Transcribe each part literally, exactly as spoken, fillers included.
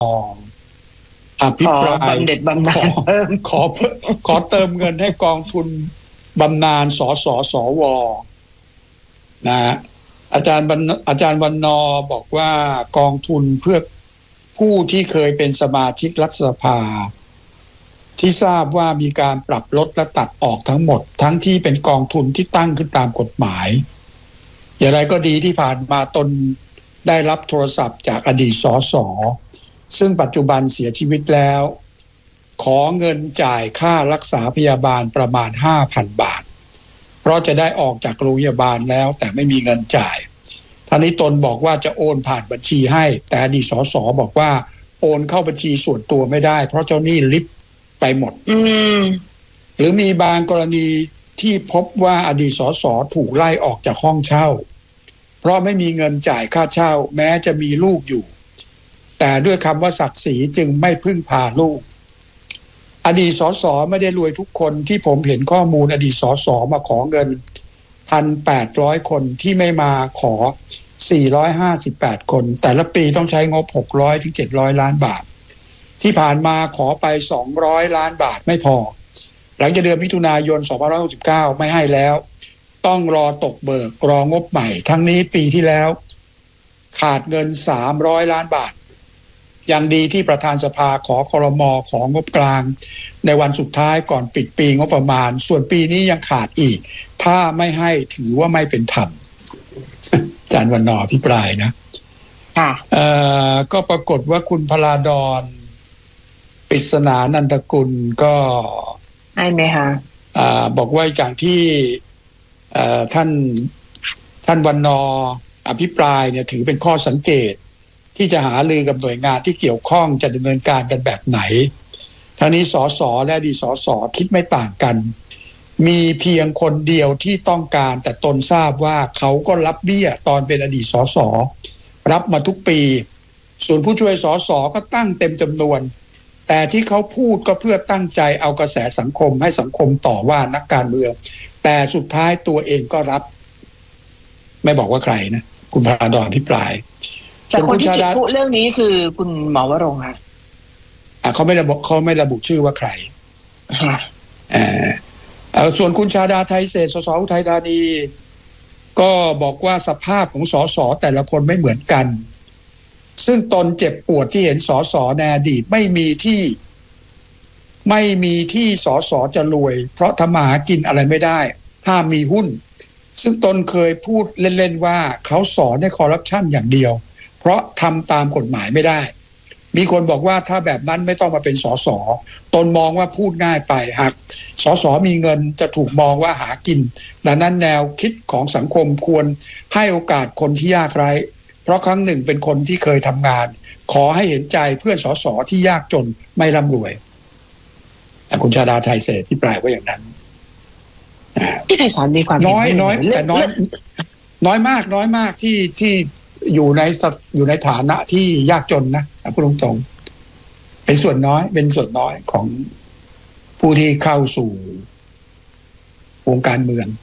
อภิปรายขอบำเหน็จบำนาญเพิ่มขอขอเติมเงินให้กองทุนบำนาญสสสวนะอาจารย์อาจารย์วรรณบอกว่ากองทุนเพื่อผู้ที่เคยเป็นสมาชิกรัฐสภาที่ทราบว่ามีการปรับลดและตัดออกทั้งหมดทั้งที่เป็นกองทุนที่ตั้งขึ้นตามกฎหมายอย่างไรก็ดีที่ผ่านมาตนได้รับโทรศัพท์จากอดีตสสซึ่งปัจจุบันเสียชีวิตแล้วขอเงินจ่ายค่ารักษาพยาบาลประมาณ ห้าพัน บาทเพราะจะได้ออกจากโรงพยาบาลแล้วแต่ไม่มีเงินจ่ายท่านี้ตนบอกว่าจะโอนผ่านบัญชีให้แต่อดีตสสบอกว่าโอนเข้าบัญชีส่วนตัวไม่ได้เพราะเจ้าหนี้ลิฟต์ไปหมดหรือมีบางกรณีที่พบว่าอดีตสสถูกไล่ออกจากห้องเช่าเพราะไม่มีเงินจ่ายค่าเช่าแม้จะมีลูกอยู่แต่ด้วยคำว่าศักดิ์ศรีจึงไม่พึ่งพาลูกอดีตสสไม่ได้รวยทุกคนที่ผมเห็นข้อมูลอดีตสสมาขอเงิน หนึ่งพันแปดร้อย คนที่ไม่มาขอสี่ร้อยห้าสิบแปดคนแต่ละปีต้องใช้งบหกร้อยถึงเจ็ดร้อยล้านบาทที่ผ่านมาขอไปสองร้อยล้านบาทไม่พอหลังจากเดือนมิถุนายนสองพันห้าร้อยหกสิบเก้าไม่ให้แล้วต้องรอตกเบิกรองบใหม่ทั้งนี้ปีที่แล้วขาดเงินสามร้อยล้านบาทอย่างดีที่ประธานสภาขอครม.ของงบกลางในวันสุดท้ายก่อนปิดปีงบประมาณส่วนปีนี้ยังขาดอีกถ้าไม่ให้ถือว่าไม่เป็นธรรม อาจารย์วรรณอภิปรายนะค่ะเอ่อก็ปรากฏว่าคุณพลาดรปริศนานันทกุลก็ใช่ไหมคะอ่าบอกว่าอย่างที่เอ่อท่านท่านวรรณออภิปรายเนี่ยถือเป็นข้อสังเกตที่จะหารือกับหน่วยงานที่เกี่ยวข้องจะดำเนินการกันแบบไหนทั้งนี้สสและอดีตสสคิดไม่ต่างกันมีเพียงคนเดียวที่ต้องการแต่ตนทราบว่าเขาก็รับเบี้ยตอนเป็นอดีตสสรับมาทุกปีส่วนผู้ช่วยสสก็ตั้งเต็มจำนวนแต่ที่เขาพูดก็เพื่อตั้งใจเอากระแสสังคมให้สังคมต่อว่านักการเมืองแต่สุดท้ายตัวเองก็รับไม่บอกว่าใครนะคุณพลาดรอภิปรายแต่คนที่จุดพูดเรื่องนี้คือคุณหมอวรงค์ค่ะอ่าเขาไม่ระบุเขาไม่ระบุชื่อว่าใครอ่าส่วนคุณชาดาไทยเศรษฐ์สสอุทัยธานีก็บอกว่าสภาพของสสแต่ละคนไม่เหมือนกันซึ่งตนเจ็บปวดที่เห็นสสในอดีตไม่มีที่ไม่มีที่สสจะรวยเพราะทำมาหากินอะไรไม่ได้ห้ามมีหุ้นซึ่งตนเคยพูดเล่นๆว่าเขาสอนให้คอร์รัปชันอย่างเดียวเพราะทำตามกฎหมายไม่ได้มีคนบอกว่าถ้าแบบนั้นไม่ต้องมาเป็นสสตนมองว่าพูดง่ายไปหากสสมีเงินจะถูกมองว่าหากินดังนั้นแนวคิดของสังคมควรให้โอกาสคนที่ยากไร้เพราะครั้งหนึ่งเป็นคนที่เคยทำงานขอให้เห็นใจเพื่อนสสที่ยากจนไม่ร่ำรวยคุณชาดาไทยเศรษฐ์ที่ปลายว่าอย่างนั้นที่ไพศาลมีความน้อยน้อยแต่น้อยน้อยมากน้อยมากที่ที่อยู่ในอยู่ในฐานะที่ยากจนนะพูดตรงๆเป็นส่วนน้อยเป็นส่วนน้อยของผู้ที่เข้าสู่วงการเมือง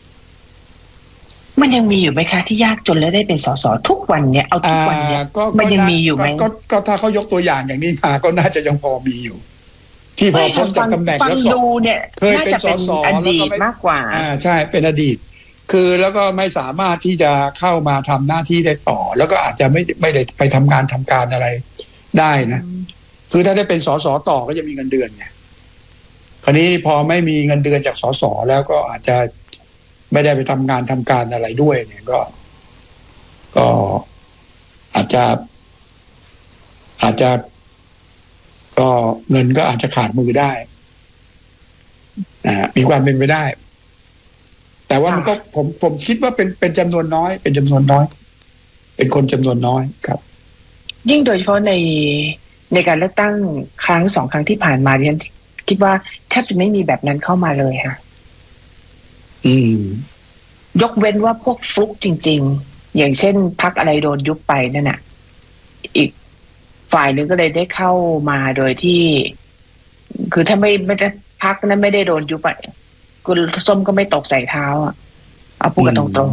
มันยังมีอยู่ไหมคะที่ยากจนแล้วได้เป็นสสทุกวันเนี่ยเอาทุกวันเนี่ยมันยังมีอยู่ไหมก็ก็ถ้าเขายกตัวอย่างอย่างนี้มาก็น่าจะยังพอมีอยู่ที่พอพ้นจากตำแหน่งแล้วสดูเนี่ยเคยเป็นสสอดีตมากกว่าอ่าใช่เป็นอดีตคือแล้วก็ไม่สามารถที่จะเข้ามาทำหน้าที่ได้ต่อแล้วก็อาจจะไม่ไม่ได้ไปทำงานทำการอะไรได้นะคือถ้าได้เป็นสสต่อก็จะมีเงินเดือนไงคราวนี้พอไม่มีเงินเดือนจากสสแล้วก็อาจจะไม่ได้ไปทำงานทำการอะไรด้วยเนี่ยก็ก็อาจจะอาจจะก็เงินก็อาจจะขาดมือได้อ่ามีความเป็นไปได้แต่ว่ามันก็ผมผมคิดว่าเป็นเป็นจำนวนน้อยเป็นจำนวนน้อยเป็นคนจำนวนน้อยครับยิ่งโดยเฉพาะในในการเลือกตั้งครั้งสองครั้งที่ผ่านมาดิฉันคิดว่าแทบจะไม่มีแบบนั้นเข้ามาเลยค่ะอืมยกเว้นว่าพวกฟลุกจริงๆอย่างเช่นพรรคอะไรโดนยุบไปนั่นน่ะอีกฝ่ายนึงก็เลยได้เข้ามาโดยที่คือถ้าไม่ไม่ได้พรรคนั้นไม่ได้โดนยุบไปคุณส้มก็ไม่ตกใส่เท้าอ่ะเอาพูดกันตรง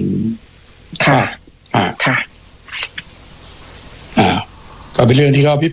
ๆค่ะอ่าค่ะอ่าก็เป็นเรื่องที่เขาพิ